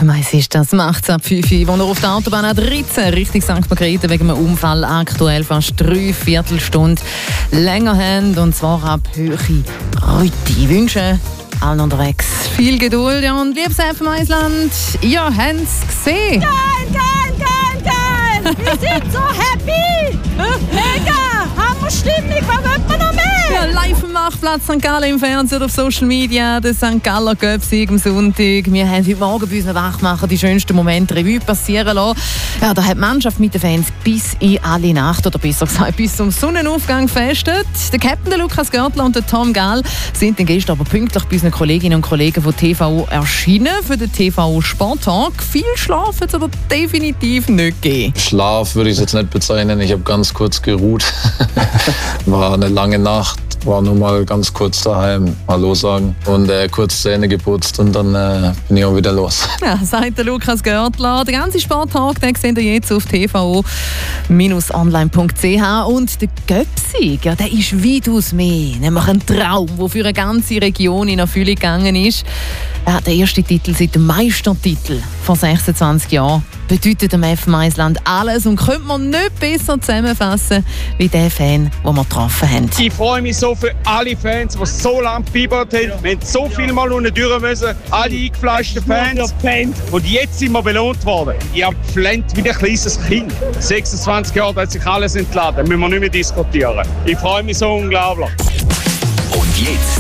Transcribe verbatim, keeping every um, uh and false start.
M eins ist das, macht's ab fünf Uhr, wo wir auf der Autobahn A dreizehn Richtung Sankt Margrethe wegen einem Unfall aktuell fast drei Viertelstunden länger haben, und zwar ab Höhe Rütti. Ich wünsche allen unterwegs viel Geduld, ja, und liebes F M eins-Land, ihr habt's gesehen. Geil, geil, geil, geil! Wir sind so happy! Mega! Hammerstimmung, was will man noch mehr? Ja, live am Marktplatz Sankt Gallen im Fernsehen oder auf Social Media, der Sankt Galler Göpsieg am Sonntag. Wir haben heute Morgen bei unseren Wachmachern die schönsten Momente Revue passieren lassen. Ja, da hat die Mannschaft mit den Fans bis in alle Nacht, oder besser gesagt bis zum Sonnenaufgang gefestet. Der Captain, der Lukas Görtler und der Tom Gall sind dann gestern aber pünktlich bei unseren Kolleginnen und Kollegen von T V O erschienen für den T V O Sporttag. Viel Schlaf hat es aber definitiv nicht gegeben. Schlaf würde ich es jetzt nicht bezeichnen. Ich habe ganz kurz geruht. War eine lange Nacht. War nur mal ganz kurz daheim Hallo sagen und äh, kurz Zähne geputzt und dann äh, bin ich auch wieder los. Ja, sagt der Lukas Görtler. Den ganzen Sporttag den seht ihr jetzt auf t v o online punkt c h. Und der Göpsieg, ja, der ist weitaus mehr. Nämlich ein Traum, der für eine ganze Region in Erfüllung gegangen ist. Ja, der erste Titel seit dem Meistertitel vor sechsundzwanzig Jahren bedeutet dem F M eins-Land alles und könnte man nicht besser zusammenfassen wie der Fan, den wir getroffen haben. Ich freue mich so für alle Fans, die so lange gefiebert haben. Wir haben so viel Mal unten durch müssen. Alle eingefleischten Fans. Und jetzt sind wir belohnt worden. Ich habe geflennt wie ein kleines Kind. sechsundzwanzig Jahre, da hat sich alles entladen. Da müssen wir nicht mehr diskutieren. Ich freue mich so unglaublich. Und jetzt